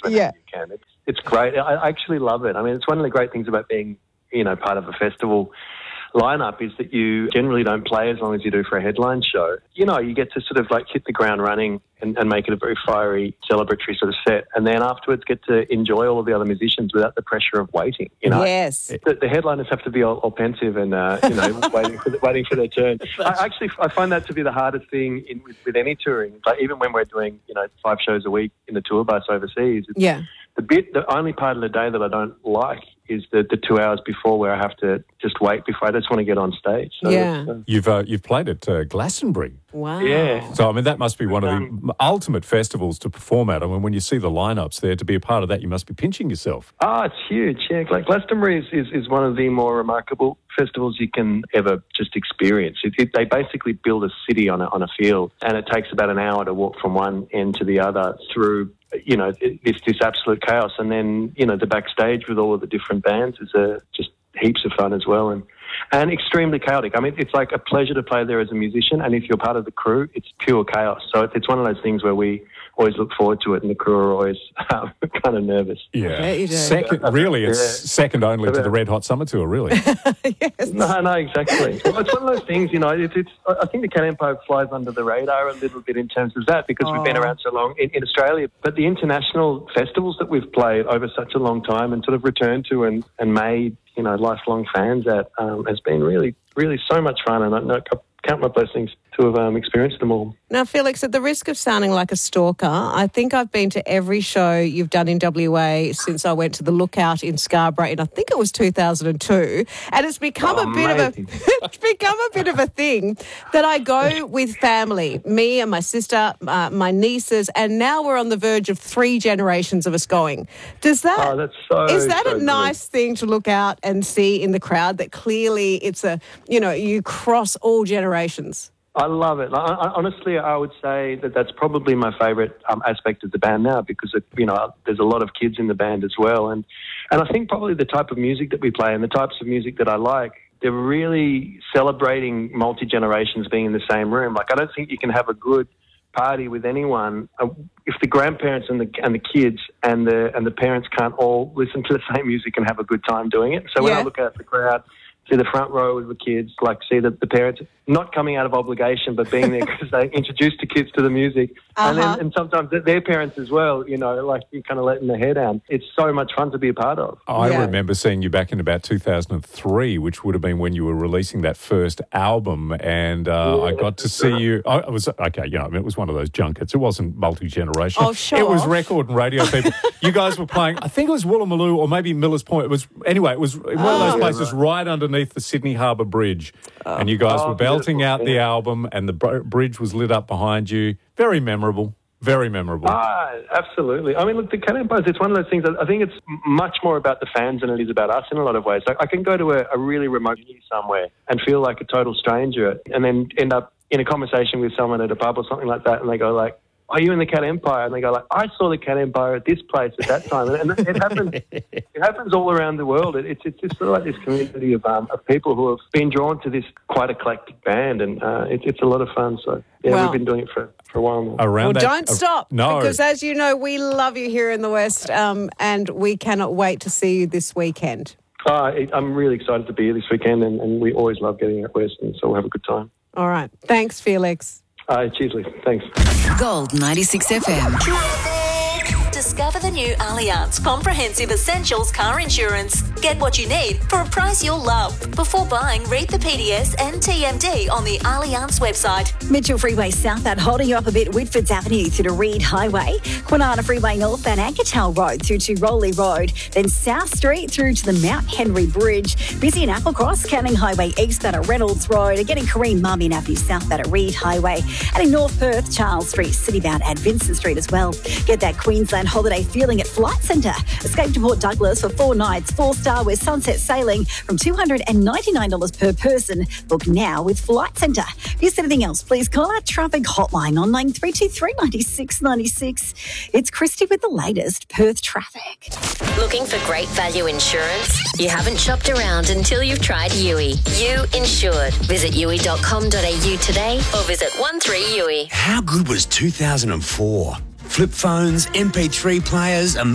Yeah. you can. It's great. I actually love it. I mean, it's one of the great things about being, part of a festival lineup is that you generally don't play as long as you do for a headline show. You get to sort of like hit the ground running and make it a very fiery, celebratory sort of set, and then afterwards get to enjoy all of the other musicians without the pressure of waiting. Yes. The headliners have to be all pensive and waiting for their turn. I find that to be the hardest thing with any touring. Like even when we're doing 5 shows a week in the tour bus overseas. Yeah. The only part of the day that I don't like is the 2 hours before where I have to just wait before I just want to get on stage. So You've played at Glastonbury. Wow. Yeah. So, I mean, that must be one of the ultimate festivals to perform at. I mean, when you see the lineups there, to be a part of that, you must be pinching yourself. Oh, it's huge. Yeah, like Glastonbury is one of the more remarkable festivals you can ever just experience. They basically build a city on a field, and it takes about an hour to walk from one end to the other through this absolute chaos. And then, the backstage with all of the different bands is just heaps of fun as well. And extremely chaotic. I mean, it's like a pleasure to play there as a musician, and if you're part of the crew, it's pure chaos. So it's one of those things where we always look forward to it, and the crew are always kind of nervous. Yeah. You do. It's second only to the Red Hot Summer Tour, really. Yes. No, exactly. Well, it's one of those things, I think the Cat Empire flies under the radar a little bit in terms of that because we've been around so long in Australia. But the international festivals that we've played over such a long time and sort of returned to and made, lifelong fans at has been really, really so much fun. And I count my blessings to have experienced them all. Now, Felix, at the risk of sounding like a stalker, I think I've been to every show you've done in WA since I went to the Lookout in Scarborough in, I think it was 2002, and it's become a bit of a thing that I go with family, me and my sister, my nieces, and now we're on the verge of 3 generations of us going. Is that a nice thing to look out and see in the crowd, that clearly it's you cross all generations? I love it. Honestly, I would say that's probably my favourite aspect of the band now because, there's a lot of kids in the band as well. And I think probably the type of music that we play and the types of music that I like, they're really celebrating multi-generations being in the same room. Like, I don't think you can have a good party with anyone if the grandparents and the kids and the parents can't all listen to the same music and have a good time doing it. So when I look at the crowd, see the front row with the kids, see the parents not coming out of obligation but being there because they introduced the kids to the music. And sometimes their parents as well, you kind of letting their hair down. It's so much fun to be a part of. I remember seeing you back in about 2003, which would have been when you were releasing that first album, and I got to see you. It was it was one of those junkets. It wasn't multi-generational. Oh, sure. It was record and radio people. You guys were playing, I think it was Woolloomooloo or maybe Millers Point. It was one of those places right underneath the Sydney Harbour Bridge, and you guys were belting out the album, and the bridge was lit up behind you. Very memorable. Very memorable. Absolutely. I mean, look, the Cat Empire, it's one of those things that I think it's much more about the fans than it is about us in a lot of ways. Like, I can go to a really remote city somewhere and feel like a total stranger and then end up in a conversation with someone at a pub or something like that, and they go like, "Are you in the Cat Empire?" And they go like, "I saw the Cat Empire at this place at that time." And it happens. It happens all around the world. It's just sort of like this community of people who have been drawn to this quite eclectic band, and it's a lot of fun. So we've been doing it for a while now. Don't stop. No, because as you know, we love you here in the West, and we cannot wait to see you this weekend. I'm really excited to be here this weekend, and we always love getting out West, and so we'll have a good time. All right. Thanks, Felix. Cheers, Lee. Thanks. Gold 96 FM. Discover the new Allianz Comprehensive Essentials car insurance. Get what you need for a price you'll love. Before buying, read the PDS and TMD on the Allianz website. Mitchell Freeway southbound holding you up a bit, Whitfords Avenue through to Reed Highway, Kwinana Freeway northbound Ankertown Road through to Rowley Road, then South Street through to the Mount Henry Bridge. Busy in Applecross, Canning Highway eastbound at Reynolds Road, and getting Kareem Marmion Avenue southbound at Reed Highway. And in North Perth, Charles Street citybound at Vincent Street as well. Get that Queensland holiday feeling at Flight Centre. Escape to Port Douglas for 4 nights, 4-star with sunset sailing from $299 per person. Book now with Flight Centre. If you see anything else, please call our traffic hotline on 9323 96 96. It's Christy with the latest Perth traffic. Looking for great value insurance? You haven't shopped around until you've tried Yui. You Insured. Visit yui.com.au today or visit 13 Yui. How good was 2004? Flip phones, MP3 players,